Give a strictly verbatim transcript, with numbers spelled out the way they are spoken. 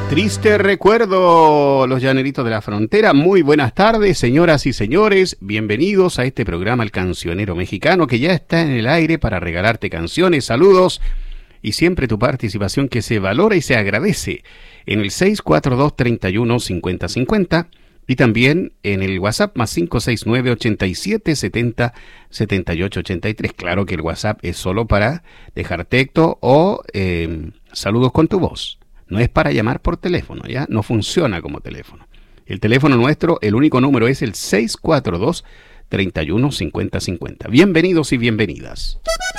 Triste recuerdo, los llaneritos de la frontera. Muy buenas tardes, señoras y señores. Bienvenidos a este programa El Cancionero Mexicano, que ya está en el aire para regalarte canciones, saludos y siempre tu participación, que se valora y se agradece en el seis cuatro dos, treinta y uno, cincuenta cincuenta y también en el WhatsApp más cinco seis nueve, ochenta y siete, setenta, setenta y ocho, ochenta y tres. Claro que el WhatsApp es solo para dejar texto o eh, saludos con tu voz. No es para llamar por teléfono, ¿ya? No funciona como teléfono. El teléfono nuestro, el único número es el seis cuatro dos, treinta y uno, cincuenta cincuenta. Bienvenidos y bienvenidas.